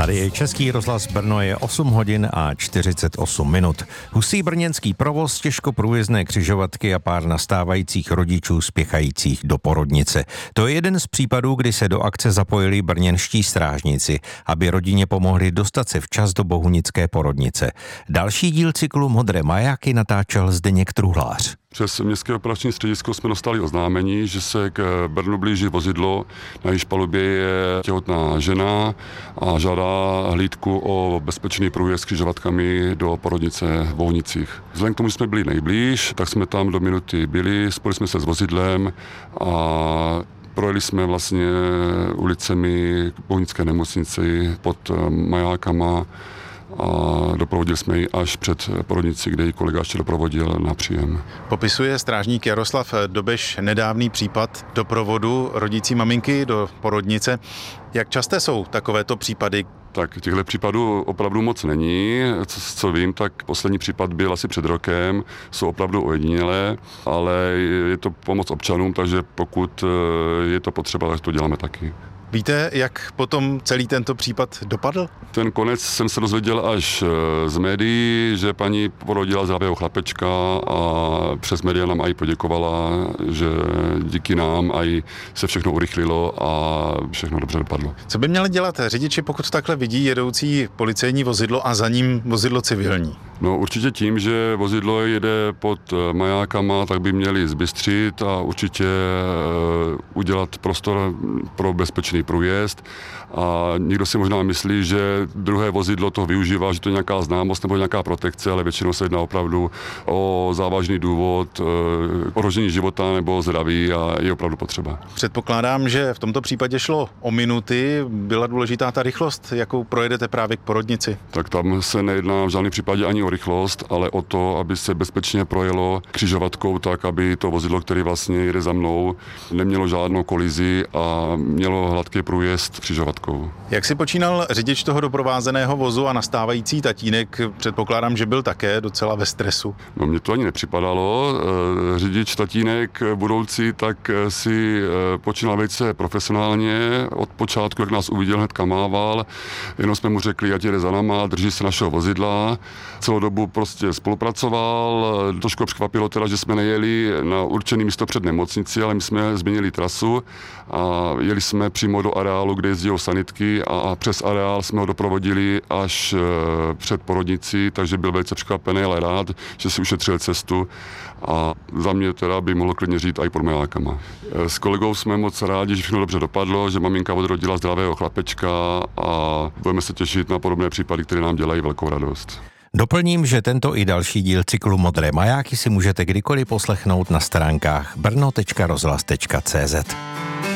Tady je Český rozhlas Brno, je 8 hodin a 48 minut. Husý brněnský provoz, těžko průjezdné křižovatky a pár nastávajících rodičů spěchajících do porodnice. To je jeden z případů, kdy se do akce zapojili brněnští strážníci, aby rodině pomohli dostat se včas do bohunické porodnice. Další díl cyklu Modré majáky natáčel Zdeněk Truhlář. Přes městské operační středisko jsme dostali oznámení, že se k Brnu blíží vozidlo, na jejíž palubě je těhotná žena a žádá hlídku o bezpečný průjezd křižovatkami do porodnice v Bohunicích. Vzhledem k tomu, že jsme byli nejblíž, tak jsme tam do minuty byli, spojili jsme se s vozidlem a projeli jsme vlastně ulicemi Bohunické nemocnici pod majákama a doprovodili jsme ji až před porodnici, kde ji kolega ještě doprovodil na příjem. Popisuje strážník Jaroslav Dobeš nedávný případ doprovodu rodící maminky do porodnice. Jak časté jsou takovéto případy? Tak těchto případů opravdu moc není. Co vím, tak poslední případ byl asi před rokem, jsou opravdu ojedinělé, ale je to pomoc občanům, takže pokud je to potřeba, tak to děláme taky. Víte, jak potom celý tento případ dopadl? Ten konec jsem se dozvěděl až z médií, že paní porodila zdravého chlapečka a přes média nám aj poděkovala, že díky nám aj se všechno urychlilo a všechno dobře dopadlo. Co by měli dělat řidiči, pokud takhle vidí jedoucí policejní vozidlo a za ním vozidlo civilní? No určitě tím, že vozidlo jede pod majákama, tak by měli zbystřit a určitě udělat prostor pro bezpečný průjezd. A někdo si možná myslí, že druhé vozidlo to využívá, že to je nějaká známost nebo nějaká protekce, ale většinou se jedná opravdu o závažný důvod, ohrožení života nebo zdraví a je opravdu potřeba. Předpokládám, že v tomto případě šlo o minuty, byla důležitá ta rychlost, jakou projedete právě k porodnici. Tak tam se nejedná v žádném případě ani o rychlost, ale o to, aby se bezpečně projelo křižovatkou tak, aby to vozidlo, které vlastně jede za mnou, nemělo žádnou kolizi a mělo hladký průjezd křižovatkou. Jak si počínal řidič toho doprovázeného vozu a nastávající tatínek? Předpokládám, že byl také docela ve stresu. No mně to ani nepřipadalo. Řidič tatínek budoucí tak si počínal velice profesionálně. Od počátku, jak nás uviděl, hned kamával. Jenom jsme mu řekli, ať jede za náma, drží se našeho vozidla. Celou dobu prostě spolupracoval. Trošku překvapilo teda, že jsme nejeli na určené místo před nemocnici, ale my jsme změnili trasu a jeli jsme přímo do areálu, kde jezdí sanitky a přes areál jsme ho doprovodili až před porodnicí, takže byl velice překvapený, ale rád, že si ušetřil cestu a za mě teda by mohlo klidně žít i pod majákama. S kolegou jsme moc rádi, že všechno dobře dopadlo, že maminka odrodila zdravého chlapečka a budeme se těšit na podobné případy, které nám dělají velkou radost. Doplním, že tento i další díl cyklu Modré majáky si můžete kdykoliv poslechnout na stránkách brno.rozhlas.cz.